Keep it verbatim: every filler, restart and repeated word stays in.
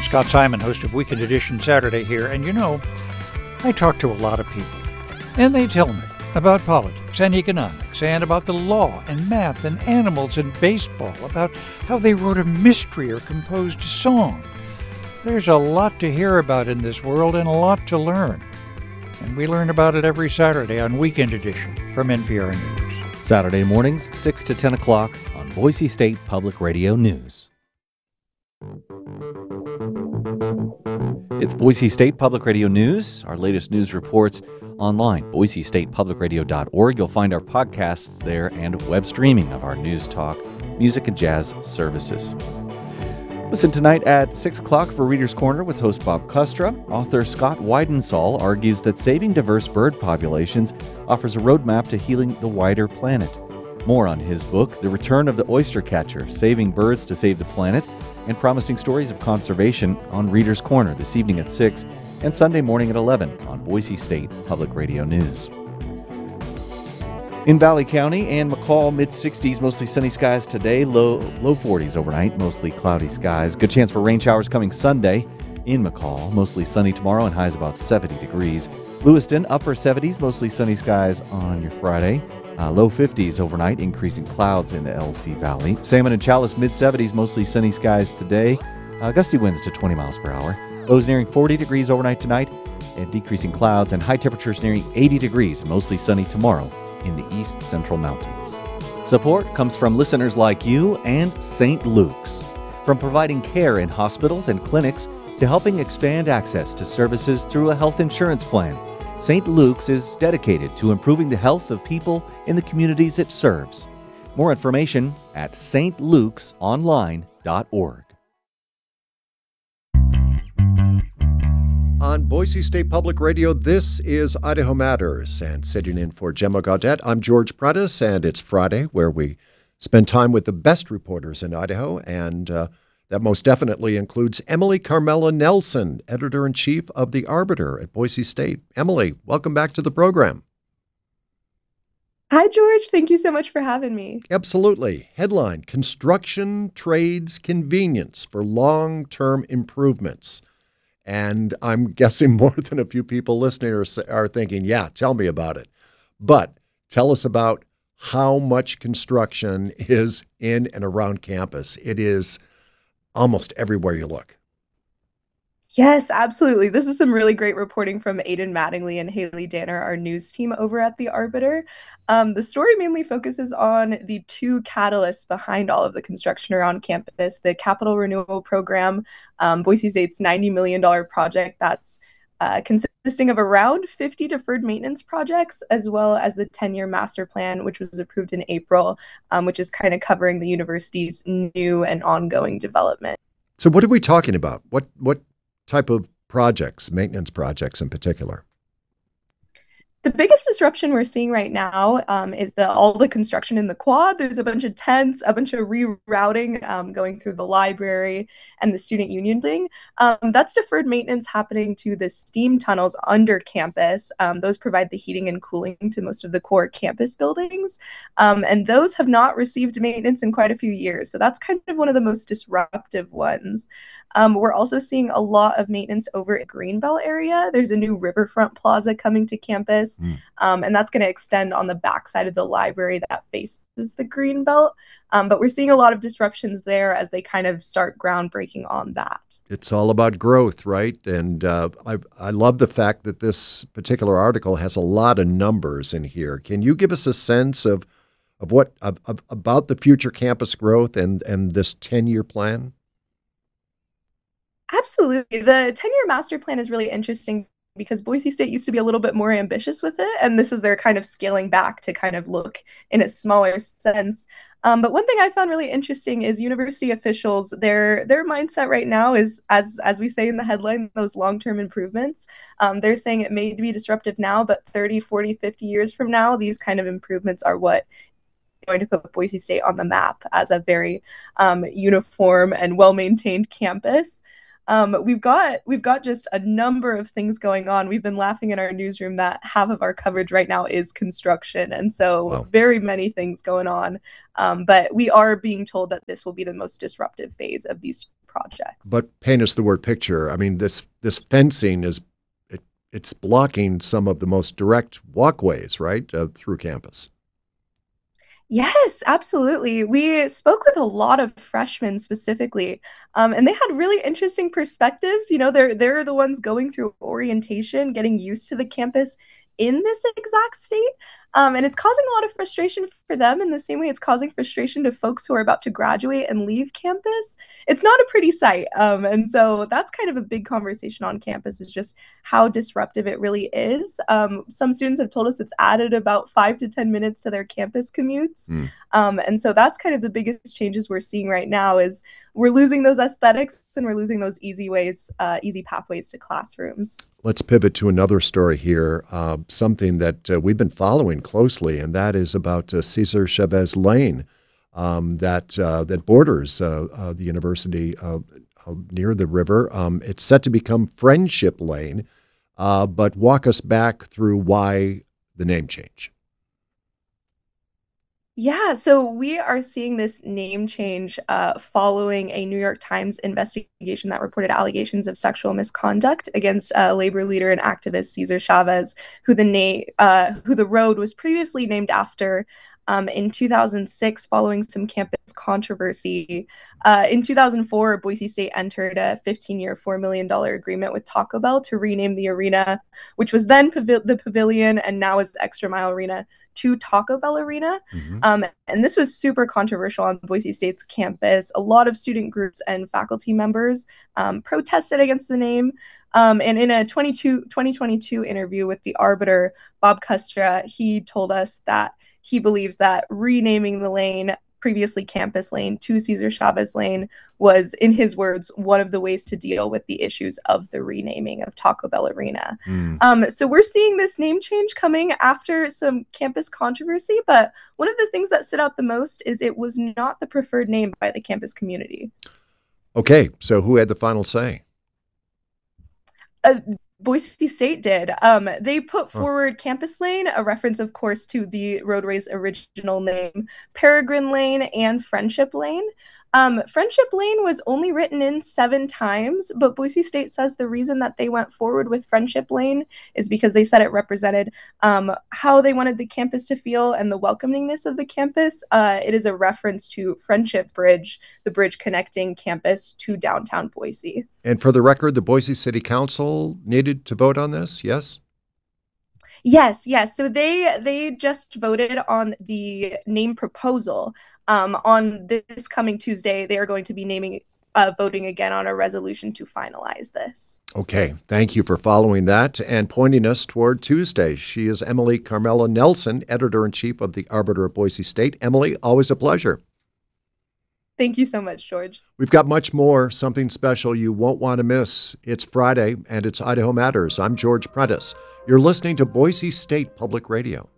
Scott Simon, host of Weekend Edition Saturday here, and you know, I talk to a lot of people, and they tell me about politics and economics, and about the law and math and animals and baseball, about how they wrote a mystery or composed a song. There's a lot to hear about in this world and a lot to learn. And we learn about it every Saturday on Weekend Edition from N P R News. Saturday mornings, six to ten o'clock on Boise State Public Radio News. It's Boise State Public Radio News. Our latest news reports online, boise state public radio dot org. You'll find our podcasts there and web streaming of our news talk, music, and jazz services. Listen tonight at six o'clock for Reader's Corner with host Bob Kustra. Author Scott Weidensaul argues that saving diverse bird populations offers a roadmap to healing the wider planet. More on his book, The Return of the Oyster Catcher, Saving Birds to Save the Planet, and promising stories of conservation on Reader's Corner this evening at six and Sunday morning at eleven on Boise State Public Radio News. In Valley County and McCall, mid-sixties, mostly sunny skies today, low low forties overnight, mostly cloudy skies. Good chance for rain showers coming Sunday. In McCall, mostly sunny tomorrow and highs about seventy degrees. Lewiston, upper seventies, mostly sunny skies on your Friday. Uh, low fifties overnight, increasing clouds in the L C Valley. Salmon and Chalice, mid-seventies, mostly sunny skies today. Uh, gusty winds to twenty miles per hour. Lows nearing forty degrees overnight tonight and decreasing clouds, and high temperatures nearing eighty degrees, mostly sunny tomorrow in the east central mountains. Support comes from listeners like you and Saint Luke's. From providing care in hospitals and clinics to helping expand access to services through a health insurance plan, Saint Luke's is dedicated to improving the health of people in the communities it serves. More information at s t lukes online dot org. On Boise State Public Radio, this is Idaho Matters, and sitting in for Gemma Gaudette, I'm George Prentice, and it's Friday, where we spend time with the best reporters in Idaho, and uh, that most definitely includes Emily Carmela Nelson, editor-in-chief of The Arbiter at Boise State. Emily, welcome back to the program. Hi, George. Thank you so much for having me. Absolutely. Headline, Construction Trades Convenience for Long-Term Improvements. And I'm guessing more than a few people listening are, are thinking, yeah, tell me about it. But tell us about how much construction is in and around campus. It is almost everywhere you look. Yes, absolutely. This is some really great reporting from Aiden Mattingly and Haley Danner, our news team over at The Arbiter. Um, the story mainly focuses on the two catalysts behind all of the construction around campus: the Capital Renewal Program, um, Boise State's ninety million dollars project that's uh, consisting of around fifty deferred maintenance projects, as well as the ten-year master plan, which was approved in April, um, which is kind of covering the university's new and ongoing development. So what are we talking about? What what type of projects, maintenance projects in particular? The biggest disruption we're seeing right now um, is the all the construction in the quad. There's a bunch of tents, a bunch of rerouting um, going through the library and the student union wing. Um, that's deferred maintenance happening to the steam tunnels under campus. Um, those provide the heating and cooling to most of the core campus buildings. Um, and those have not received maintenance in quite a few years. So that's kind of one of the most disruptive ones. Um, we're also seeing a lot of maintenance over at Greenbelt area. There's a new Riverfront Plaza coming to campus, mm. um, and that's going to extend on the backside of the library that faces the Greenbelt. Um, but we're seeing a lot of disruptions there as they kind of start groundbreaking on that. It's all about growth, right? And uh, I, I love the fact that this particular article has a lot of numbers in here. Can you give us a sense of of what of, of, about the future campus growth and and this ten-year plan? Absolutely. The ten-year master plan is really interesting because Boise State used to be a little bit more ambitious with it, and this is their kind of scaling back to kind of look in a smaller sense. Um, but one thing I found really interesting is university officials, their their mindset right now is, as as we say in the headline, those long-term improvements. Um, they're saying it may be disruptive now, but thirty, forty, fifty years from now, these kind of improvements are what going to put Boise State on the map as a very um, uniform and well-maintained campus. Um, we've got we've got just a number of things going on. We've been laughing in our newsroom that half of our coverage right now is construction, and so Wow. very many things going on. Um, but we are being told that this will be the most disruptive phase of these projects. But paint us the word picture. I mean, this this fencing is it, it's blocking some of the most direct walkways, right, uh, through campus. Yes, absolutely. We spoke with a lot of freshmen specifically, um, and they had really interesting perspectives. You know, they're they're the ones going through orientation, getting used to the campus in this exact state. Um, and it's causing a lot of frustration for them in the same way it's causing frustration to folks who are about to graduate and leave campus. It's not a pretty sight. Um, and so that's kind of a big conversation on campus is just how disruptive it really is. Um, some students have told us it's added about five to ten minutes to their campus commutes. Mm. Um, and so that's kind of the biggest changes we're seeing right now is we're losing those aesthetics and we're losing those easy ways, uh, easy pathways to classrooms. Let's pivot to another story here, uh, something that uh, we've been following closely, and that is about uh, Cesar Chavez Lane um, that uh, that borders uh, uh, the university uh, uh, near the river. Um, it's set to become Friendship Lane, uh, but walk us back through why the name change. Yeah, so we are seeing this name change uh, following a New York Times investigation that reported allegations of sexual misconduct against uh, labor leader and activist Cesar Chavez, who the name, uh, who the road was previously named after. Um, in two thousand six, following some campus controversy. Uh, in two thousand four, Boise State entered a fifteen-year, four million dollars agreement with Taco Bell to rename the arena, which was then Pavi- the Pavilion and now is the Extra Mile Arena, to Taco Bell Arena. Mm-hmm. Um, and this was super controversial on Boise State's campus. A lot of student groups and faculty members um, protested against the name. Um, and in a twenty twenty-two interview with The Arbiter, Bob Kustra, he told us that he believes that renaming the lane, previously Campus Lane, to Cesar Chavez Lane was, in his words, one of the ways to deal with the issues of the renaming of Taco Bell Arena. Mm. Um, so we're seeing this name change coming after some campus controversy, but one of the things that stood out the most is it was not the preferred name by the campus community. Okay, so who had the final say? Uh, Boise State did. Um, they put Huh. forward Campus Lane, a reference, of course, to the roadway's original name, Peregrine Lane, and Friendship Lane. Um, Friendship Lane was only written in seven times, but Boise State says the reason that they went forward with Friendship Lane is because they said it represented um, how they wanted the campus to feel and the welcomingness of the campus. Uh, it is a reference to Friendship Bridge, the bridge connecting campus to downtown Boise. And for the record, the Boise City Council needed to vote on this, yes? Yes, yes. So they they just voted on the name proposal. Um, on this coming Tuesday, they are going to be naming, uh, voting again on a resolution to finalize this. Okay, thank you for following that and pointing us toward Tuesday. She is Emily Carmela Nelson, editor-in-chief of the Arbiter of Boise State. Emily, always a pleasure. Thank you so much, George. We've got much more, something special you won't want to miss. It's Friday, and it's Idaho Matters. I'm George Prentice. You're listening to Boise State Public Radio.